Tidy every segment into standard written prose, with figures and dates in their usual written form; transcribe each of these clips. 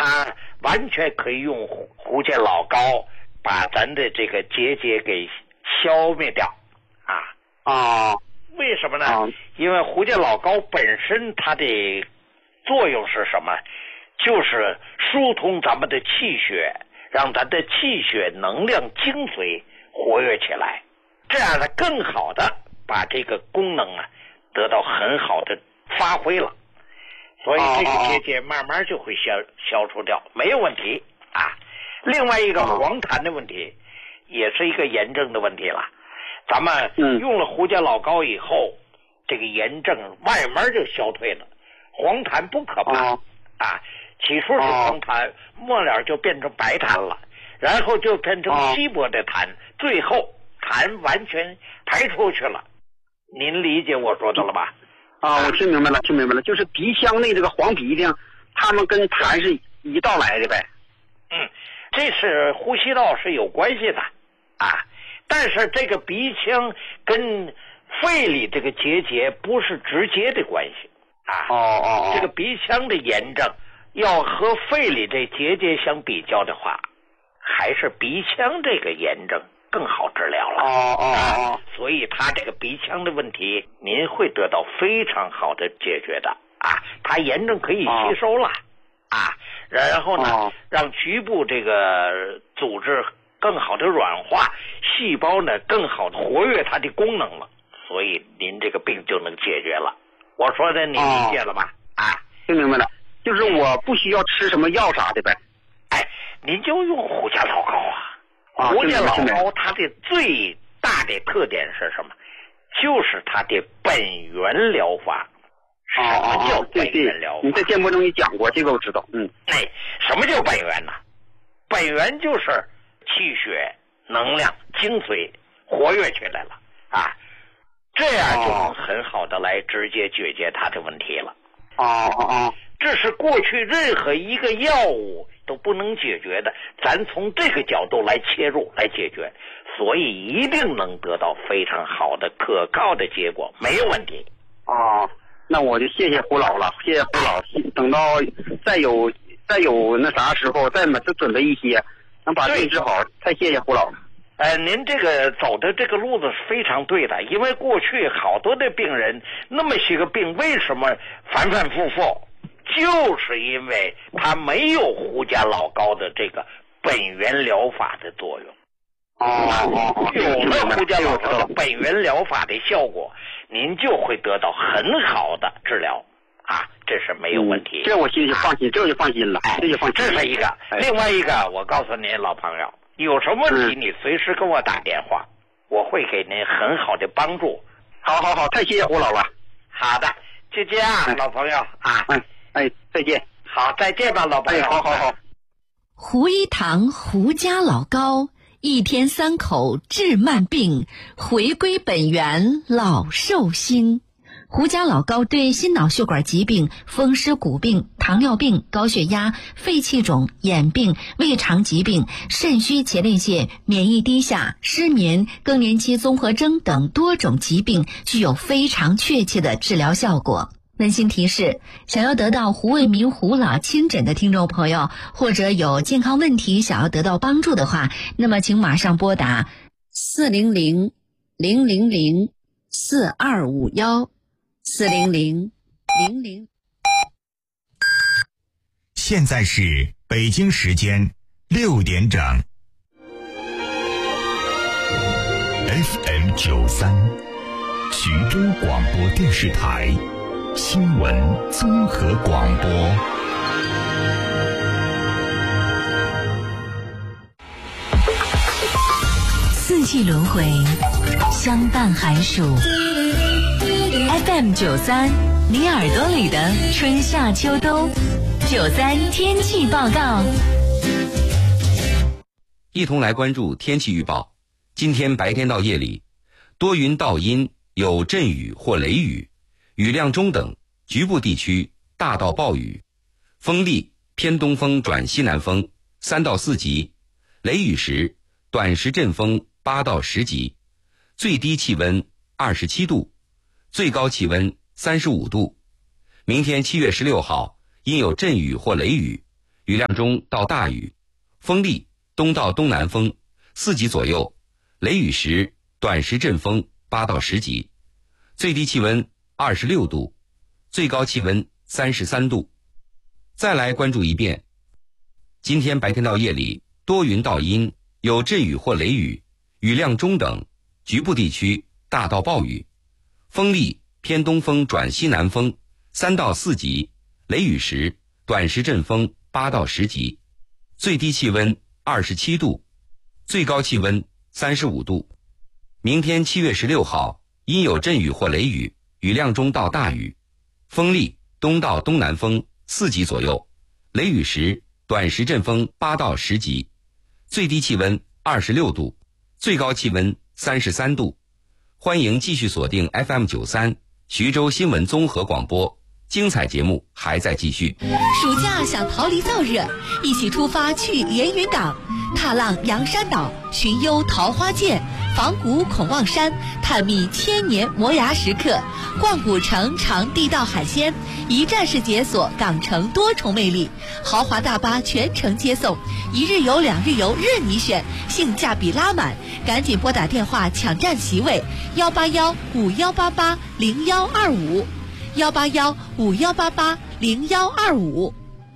它完全可以用胡芥老膏把咱的这个结节给消灭掉为什么呢？因为胡芥老膏本身它的作用是什么？就是疏通咱们的气血，让咱的气血能量精髓活跃起来，这样呢更好的把这个功能得到很好的发挥了，所以这个结节慢慢就会消除掉，没有问题另外一个黄痰的问题也是一个炎症的问题了，咱们用了胡芥老膏以后，这个炎症慢慢就消退了。黄痰不可怕起初是黄痰，末了就变成白痰了，然后就变成稀薄的痰，最后痰完全排出去了。您理解我说的了吧？ 我听明白了，就是鼻腔内这个黄鼻涕，他们跟痰是一道来的呗。 这是呼吸道是有关系的但是这个鼻腔跟肺里这个结节不是直接的关系这个鼻腔的炎症要和肺里这结节相比较的话，还是鼻腔这个炎症更好治疗了所以他这个鼻腔的问题您会得到非常好的解决的他炎症可以吸收了然后呢让局部这个组织更好的软化，细胞呢更好的活跃它的功能了，所以您这个病就能解决了。我说的你理解了吧？ 听明白了，就是我不需要吃什么药啥的呗。 您就用胡芥老膏胡芥老膏它的最大的特点是什么？就是它的本源疗法。什么叫本源疗法？ 你在节目中你讲过这个，我知道。 什么叫本源呢？本源就是气血能量精髓活跃起来了这样就能很好的来直接解决它的问题了这是过去任何一个药物都不能解决的，咱从这个角度来切入来解决，所以一定能得到非常好的可靠的结果，没有问题那我就谢谢胡老了，谢谢胡老，等到再有那啥时候再准备一些能把病治好，太谢谢胡老了。 您这个走的这个路子是非常对的，因为过去好多的病人那么些个病为什么反反复复，就是因为他没有胡芥老膏的这个本源疗法的作用有了胡芥老膏的本源疗法的效果，您就会得到很好的治疗这是没有问题这我心里放心，这我就放心了这就放心。 这是一个另外一个我告诉您老朋友，有什么问题你随时跟我打电话我会给您很好的帮助。 好，太谢谢胡老了。 好的，就这样老朋友再见。 好，再见吧老朋友。 好。 胡一堂胡家老膏，1天3口治慢病，回归本源老寿星。胡家老膏对心脑血管疾病、风湿骨病、糖尿病、高血压、肺气肿、眼病、胃肠疾病、肾虚前列腺、免疫低下、失眠、更年期综合征等多种疾病具有非常确切的治疗效果。温馨提示，想要得到胡卫民胡老亲诊的听众朋友，或者有健康问题想要得到帮助的话，那么请马上拨打400-000-4251，400-000。 现在是北京时间6点整。FM93，徐州广播电视台新闻综合广播。 四季轮回，相伴寒暑。FM93，你耳朵里的春夏秋冬。93天气报告。 一同来关注天气预报。今天白天到夜里，多云到阴，有阵雨或雷雨，雨量中等，局部地区大到暴雨，风力偏东风转西南风3到4级，雷雨时短时阵风8到10级，最低气温27度，最高气温35度。明天7月16号因有阵雨或雷雨， 雨量中到大雨，风力东到东南风4级左右，雷雨时短时阵风8到10级，最低气温26度，最高气温33度。再来关注一遍，今天白天到夜里多云到阴，有阵雨或雷雨，雨量中等，局部地区大到暴雨，风力偏东风转西南风3到4级，雷雨时短时阵风8到10级，最低气温27度，最高气温35度。明天7月16号，因有阵雨或雷雨，雨量中到大雨，风力东到东南风4级左右，雷雨时短时阵风8到10级，最低气温26度，最高气温33度。欢迎继续锁定 FM93 徐州新闻综合广播，精彩节目还在继续。 暑假想逃离燥热，一起出发去连云港，踏浪洋山岛，寻幽桃花涧，访古孔望山，探秘千年磨牙石刻，逛古城尝地道海鲜，一站式解锁港城多重魅力。豪华大巴全程接送，1日游2日游任你选，性价比拉满，赶紧拨打电话抢占席位，18151880125。18151880125。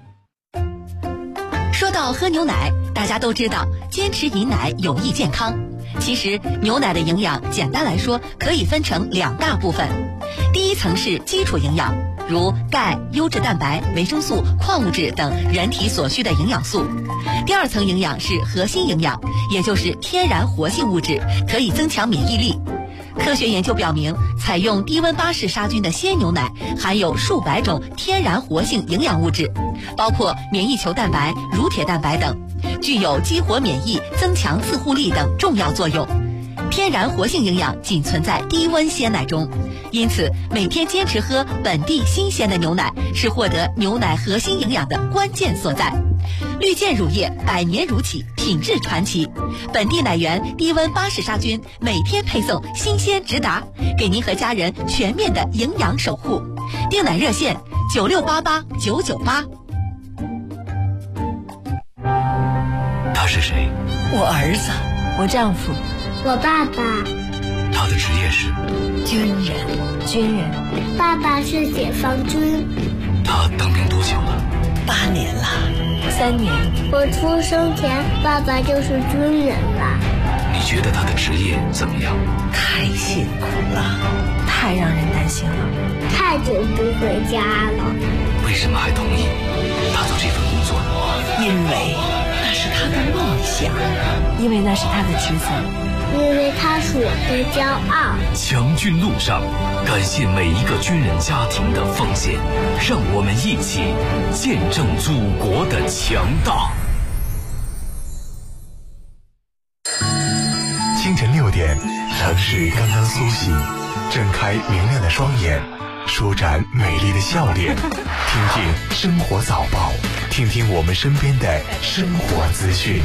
说到喝牛奶，大家都知道坚持饮奶有益健康。其实牛奶的营养简单来说可以分成2大部分，第一层是基础营养，如钙、优质蛋白、维生素、矿物质等人体所需的营养素。第2层营养是核心营养，也就是天然活性物质，可以增强免疫力。科学研究表明，采用低温巴氏杀菌的鲜牛奶含有数百种天然活性营养物质，包括免疫球蛋白、乳铁蛋白等，具有激活免疫、增强自护力等重要作用。天然活性营养仅存在低温鲜奶中，因此每天坚持喝本地新鲜的牛奶是获得牛奶核心营养的关键所在。绿箭乳业100年如起，品质传奇，本地奶源低温巴氏杀菌，每天配送，新鲜直达，给您和家人全面的营养守护。订奶热线96889998。 他是谁？ 我儿子，我丈夫， 我爸爸。 他的职业是军人。 爸爸是解放军。 他当兵多久了 ？8年了，3年。 我出生前，爸爸就是军人了。 你觉得他的职业怎么样？ 太辛苦了，太让人担心了。 太久不回家了。 为什么还同意他做这份工作呢？ 因为那是他的梦想，因为那是他的职责， 因为他是我的骄傲。 强军路上，感谢每一个军人家庭的奉献，让我们一起见证祖国的强大。 清晨6点，城市刚刚苏醒，睁开明亮的双眼，舒展美丽的笑脸，听听生活早报，听听我们身边的生活资讯。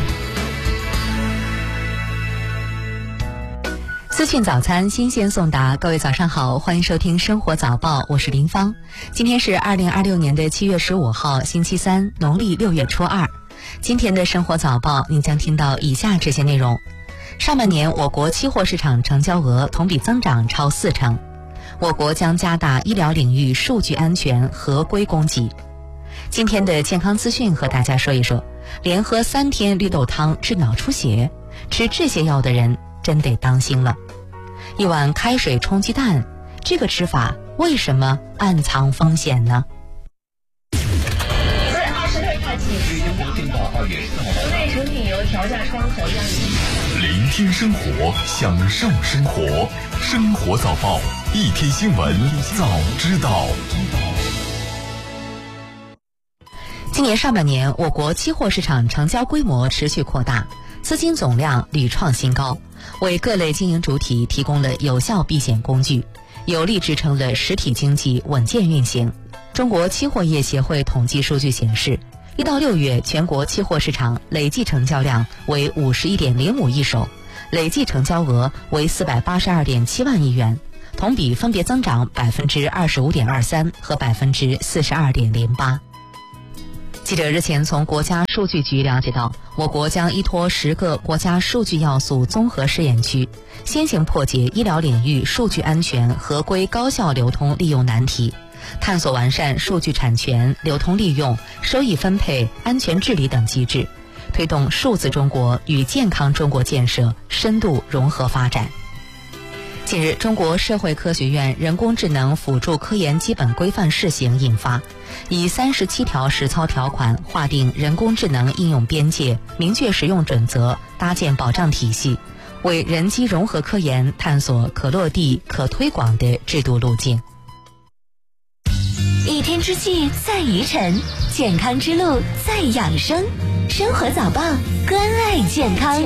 资讯早餐新鲜送达，各位早上好，欢迎收听生活早报，我是林芳。今天是2026年的7月15号，星期三，农历6月初2。今天的生活早报，您将听到以下这些内容：上半年我国期货市场成交额同比增长超40%，我国将加大医疗领域数据安全合规供给。今天的健康资讯和大家说一说，连喝3天绿豆汤治脑出血，吃这些药的人真得当心了。一碗开水冲鸡蛋，这个吃法为什么暗藏风险呢？ 国内成品油调价窗口样聆听生活，享受生活，生活早报，一天新闻早知道。 今年上半年，我国期货市场成交规模持续扩大，资金总量屡创新高，为各类经营主体提供了有效避险工具，有力支撑了实体经济稳健运行。中国期货业协会统计数据显示，1到6月全国期货市场累计成交量为51.05亿手，累计成交额为482.7万亿元，同比分别增长25.23%和42.08%。 记者日前从国家数据局了解到，我国将依托10个国家数据要素综合试验区，先行破解医疗领域数据安全、合规高效流通利用难题，探索完善数据产权、流通利用、收益分配、安全治理等机制，推动数字中国与健康中国建设深度融合发展。近日，中国社会科学院人工智能辅助科研基本规范试行印发，以37条实操条款划定人工智能应用边界，明确实用准则，搭建保障体系，为人机融合科研探索可落地、可推广的制度路径。 一天之计在于晨，健康之路在养生。生活早报，关爱健康。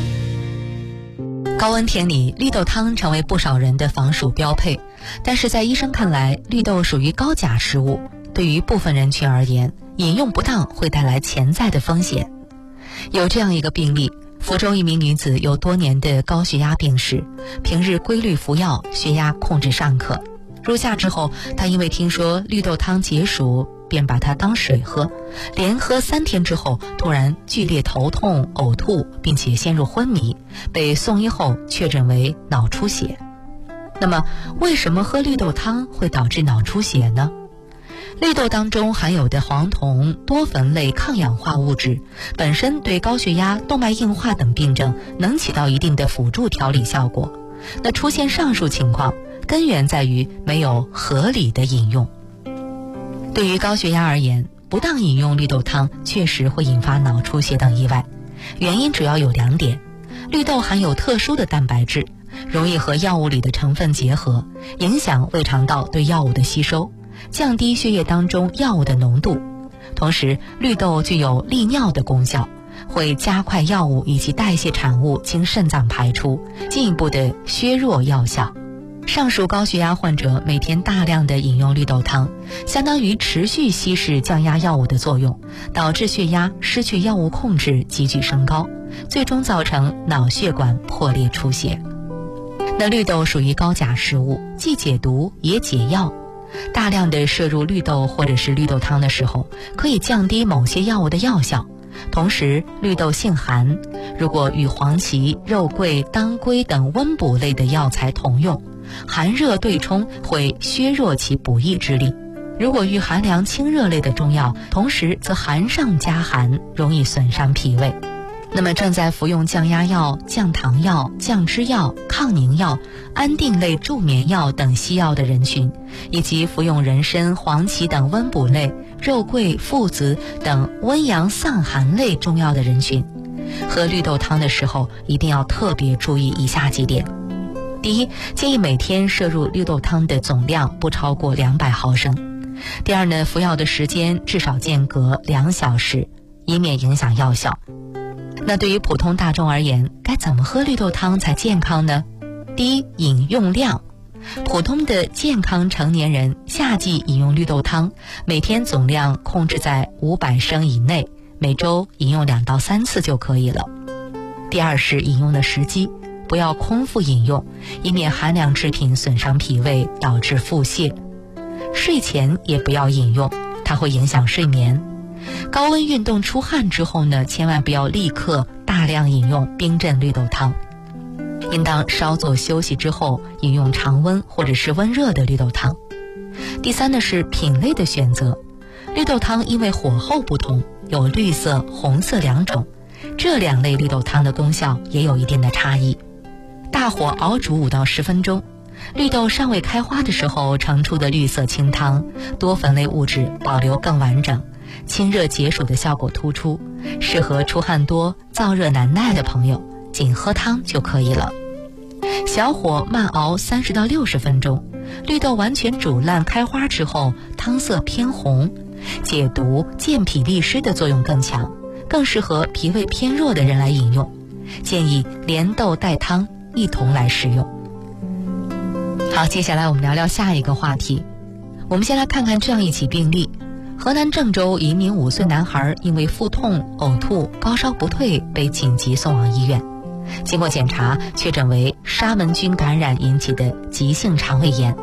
高温天里，绿豆汤成为不少人的防暑标配，但是在医生看来，绿豆属于高钾食物，对于部分人群而言，饮用不当会带来潜在的风险。有这样一个病例，福州一名女子有多年的高血压病史，平日规律服药，血压控制尚可。入夏之后，她因为听说绿豆汤解暑，便把它当水喝，连喝3天之后，突然剧烈头痛、呕吐，并且陷入昏迷，被送医后确诊为脑出血。那么，为什么喝绿豆汤会导致脑出血呢？绿豆当中含有的黄酮、多酚类抗氧化物质，本身对高血压、动脉硬化等病症能起到一定的辅助调理效果。那出现上述情况，根源在于没有合理的饮用。对于高血压而言，不当饮用绿豆汤确实会引发脑出血等意外，原因主要有2点。绿豆含有特殊的蛋白质，容易和药物里的成分结合，影响胃肠道对药物的吸收，降低血液当中药物的浓度。同时，绿豆具有利尿的功效，会加快药物以及代谢产物经肾脏排出，进一步的削弱药效。上述高血压患者每天大量的饮用绿豆汤，相当于持续稀释降压药物的作用，导致血压失去药物控制，急剧升高，最终造成脑血管破裂出血。那绿豆属于高钾食物，既解毒也解药。大量的摄入绿豆或者是绿豆汤的时候，可以降低某些药物的药效。同时，绿豆性寒，如果与黄芪、肉桂、当归等温补类的药材同用，寒热对冲会削弱其补益之力。如果遇寒凉清热类的中药，同时则寒上加寒，容易损伤脾胃。那么正在服用降压药、降糖药、降脂药、抗凝药、安定类助眠药等西药的人群，以及服用人参、黄芪等温补类、肉桂、附子等温阳散寒类中药的人群，喝绿豆汤的时候一定要特别注意以下几点。第一，建议每天摄入绿豆汤的总量不超过200毫升。第二呢，服药的时间至少间隔2小时，以免影响药效。那对于普通大众而言，该怎么喝绿豆汤才健康呢？第一，饮用量。普通的健康成年人夏季饮用绿豆汤，每天总量控制在500升以内，每周饮用2到3次就可以了。第二是饮用的时机，不要空腹饮用，以免寒凉制品损伤脾胃，导致腹泻。睡前也不要饮用，它会影响睡眠。高温运动出汗之后呢，千万不要立刻大量饮用冰镇绿豆汤，应当稍作休息之后饮用常温或者是温热的绿豆汤。第三呢是品类的选择，绿豆汤因为火候不同，有绿色、红色2种，这2类绿豆汤的功效也有一定的差异。大火熬煮5到10分钟，绿豆尚未开花的时候盛出的绿色清汤，多酚类物质保留更完整，清热解暑的效果突出，适合出汗多、燥热难耐的朋友，仅喝汤就可以了。小火慢熬30到60分钟，绿豆完全煮烂开花之后，汤色偏红，解毒健脾利湿的作用更强，更适合脾胃偏弱的人来饮用，建议连豆带汤一同来食用。好，接下来我们聊聊下一个话题。我们先来看看这样一起病例。河南郑州一名5岁男孩因为腹痛、呕吐、高烧不退，被紧急送往医院。经过检查，确诊为沙门菌感染引起的急性肠胃炎。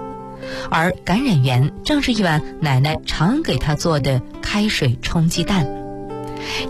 而感染源正是一碗奶奶常给他做的开水冲鸡蛋。